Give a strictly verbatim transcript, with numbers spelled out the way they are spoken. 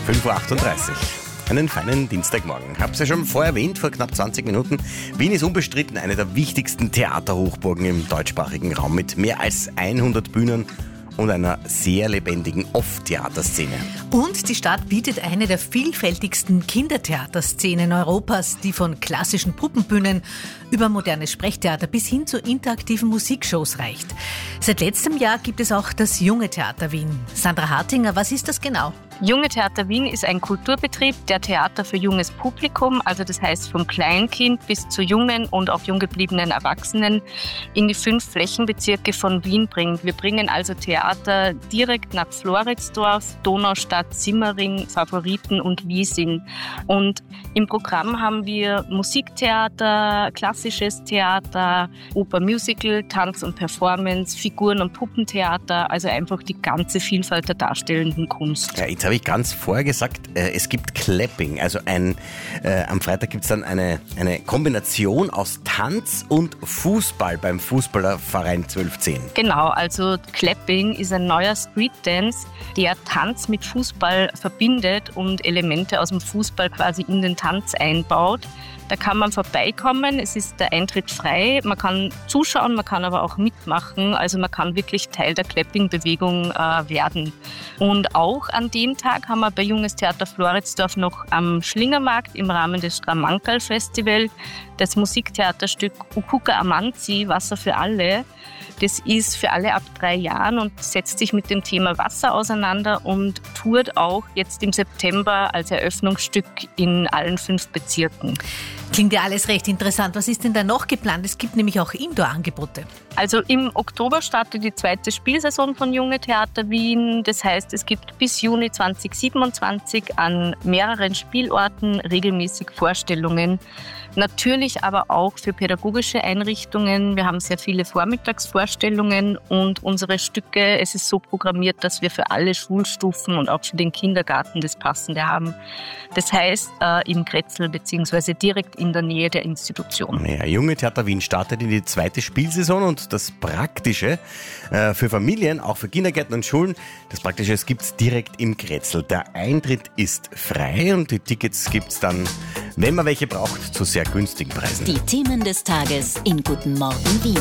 fünf Uhr achtunddreißig. Einen feinen Dienstagmorgen. Ich habe es ja schon vorher erwähnt, vor knapp zwanzig Minuten. Wien ist unbestritten eine der wichtigsten Theaterhochburgen im deutschsprachigen Raum mit mehr als hundert Bühnen und einer sehr lebendigen Off-Theaterszene. Und die Stadt bietet eine der vielfältigsten Kindertheaterszenen Europas, die von klassischen Puppenbühnen über modernes Sprechtheater bis hin zu interaktiven Musikshows reicht. Seit letztem Jahr gibt es auch das Junge Theater Wien. Sandra Hartinger, was ist das genau? Junge Theater Wien ist ein Kulturbetrieb, der Theater für junges Publikum, also das heißt vom Kleinkind bis zu jungen und auch jung gebliebenen Erwachsenen, in die fünf Flächenbezirke von Wien bringt. Wir bringen also Theater direkt nach Floridsdorf, Donaustadt, Simmering, Favoriten und Wiesing. Und im Programm haben wir Musiktheater, klassisches Theater, Oper-Musical, Tanz und Performance, Figuren- und Puppentheater, also einfach die ganze Vielfalt der darstellenden Kunst. Ja, jetzt habe ich ganz vorher gesagt, äh, es gibt Clapping. Also ein, äh, am Freitag gibt es dann eine, eine Kombination aus Tanz und Fußball beim Fußballerverein zwölf zehn. Genau, also Clapping ist ein neuer Street-Dance, der Tanz mit Fußball verbindet und Elemente aus dem Fußball quasi in den Tanz einbaut. Da kann man vorbeikommen, es ist der Eintritt frei, man kann zuschauen, man kann aber auch mitmachen, also man kann wirklich Teil der Clapping-Bewegung äh, werden. Und auch an dem Tag haben wir bei Junges Theater Floridsdorf noch am Schlingermarkt im Rahmen des Stramankerl-Festival das Musiktheaterstück Ukuka Amanzi, Wasser für alle. Das ist für alle ab drei Jahren und setzt sich mit dem Thema Wasser auseinander und tourt auch jetzt im September als Eröffnungsstück in allen fünf Bezirken. Klingt ja alles recht interessant. Was ist denn da noch geplant? Es gibt nämlich auch Indoor-Angebote. Also im Oktober startet die zweite Spielsaison von Junge Theater Wien. Das heißt, es gibt bis Juni zwanzig siebenundzwanzig an mehreren Spielorten regelmäßig Vorstellungen. Natürlich aber auch für pädagogische Einrichtungen. Wir haben sehr viele Vormittagsvorstellungen und unsere Stücke, es ist so programmiert, dass wir für alle Schulstufen und auch für den Kindergarten das Passende haben. Das heißt, äh, im Grätzl bzw. direkt in der Nähe der Institution. Ja, Junge Theater Wien startet in die zweite Spielsaison und das Praktische äh, für Familien, auch für Kindergärten und Schulen, das Praktische, es gibt es direkt im Grätzl. Der Eintritt ist frei und die Tickets gibt es dann, wenn man welche braucht, zu sehr günstigen Preisen. Die Themen des Tages in Guten Morgen Wien.